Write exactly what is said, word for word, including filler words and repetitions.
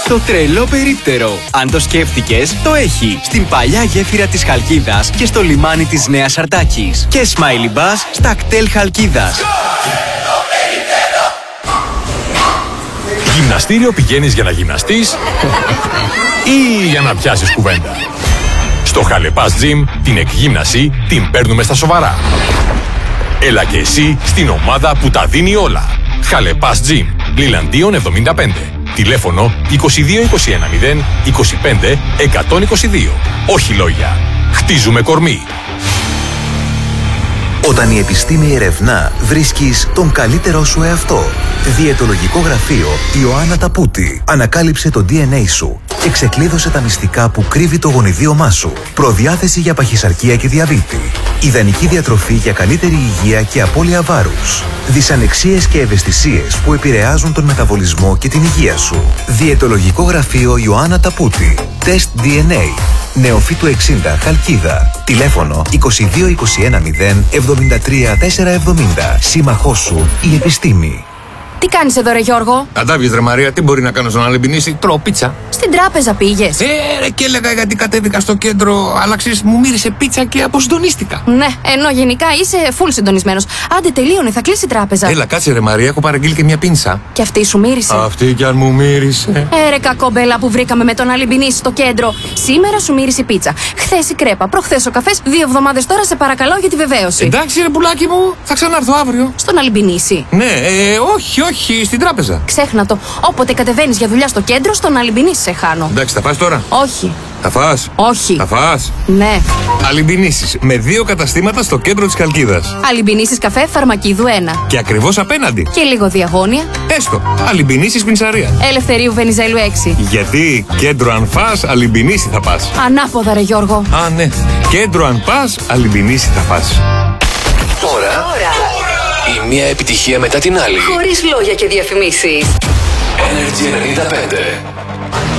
στο τρελό περίπτερο. Αν το σκέφτηκες, το έχει. Στην παλιά γέφυρα της Χαλκίδας και στο λιμάνι της Νέας Αρτάκης. Και Smiley Bus στα κτέλ Χαλκίδας. Γυμναστήριο πηγαίνεις για να γυμναστείς ή για να πιάσεις κουβέντα? Στο Χαλεπάς Gym την εκγύμναση την παίρνουμε στα σοβαρά. Έλα και εσύ στην ομάδα που τα δίνει όλα. Χαλεπάς Gym, Λιλαντίων εβδομήντα πέντε. Τηλέφωνο είκοσι δύο είκοσι ένα μηδέν είκοσι πέντε εκατόν είκοσι δύο. Όχι λόγια. Χτίζουμε κορμί. Όταν η επιστήμη ερευνά, βρίσκεις τον καλύτερό σου εαυτό. Διαιτολογικό γραφείο Ιωάννα Ταπούτη. Ανακάλυψε το ντι εν έι σου και ξεκλείδωσε τα μυστικά που κρύβει το γονιδίωμά σου. Προδιάθεση για παχυσαρκία και διαβήτη. Ιδανική διατροφή για καλύτερη υγεία και απώλεια βάρους. Δυσανεξίες και ευαισθησίες που επηρεάζουν τον μεταβολισμό και την υγεία σου. Διαιτολογικό γραφείο Ιωάννα Ταπούτη. Τεστ ντι εν έι. Νεοφύτου εξήντα, Χαλκίδα. Τηλέφωνο είκοσι δύο είκοσι ένα μηδέν εβδομήντα τρία τετρακόσια εβδομήντα. Σύμμαχός σου η επιστήμη. Τι κάνεις εδώ, ρε Γιώργο? Αντάβιες, ρε Μαρία, τι μπορεί να κάνω στον Αλεμπινίση? Τρώω πίτσα. Στην τράπεζα πήγες? Ε, ρε, και έλεγα γιατί κατέβηκα στο κέντρο, αλλά ξέρεις, μου μύρισε πίτσα και αποσυντονίστηκα. Ναι, ενώ γενικά είσαι full συντονισμένος. Άντε, τελείωνε, θα κλείσει η τράπεζα. Έλα, κάτσε, ρε Μαρία, έχω παραγγείλει και μια πίνσα. Και αυτή σου μύρισε? Αυτή κι αν μου μύρισε. Ε, ρε κακόμπελα που βρήκαμε με τον Αλεμπινίση στο κέντρο. Σήμερα σου μύρισε η πίτσα. Χθες η κρέπα, προχθές ο καφές. Δύο εβδομάδες τώρα σε παρακαλώ για τη βεβαίωση. Εντάξει, ρε πουλάκι μου, θα ξανάρθω αύριο. Στον Αλεμπινίση? Ναι, ε, όχι, όχι, στην τράπεζα. Ξέχνα το. Όποτε κατεβαίνεις για δουλειά στο κέντρο, στον Αλεμπινίση σε χάνω. Εντάξει, θα φας τώρα? Όχι. Θα φας? Όχι. Θα φας? Ναι. Αλεμπινίσεις με δύο καταστήματα στο κέντρο της Χαλκίδας. Αλεμπινίσεις καφέ Φαρμακίδου ένα. Και ακριβώς απέναντι. Και λίγο διαγώνια. Έστω. Αλεμπινίσεις πινσαρία. Ελευθερίου Βενιζέλου έξι. Γιατί κέντρο αν φας, Αλεμπινίση θα πας. Ανάποδα, ρε Γιώργο. Α, ναι. Κέντρο αν πας, Αλεμπινίση θα πας. Τώρα, η μία επιτυχία μετά την άλλη. Χωρίς λόγια και διαφημίσεις. Energy ενενήντα πέντε.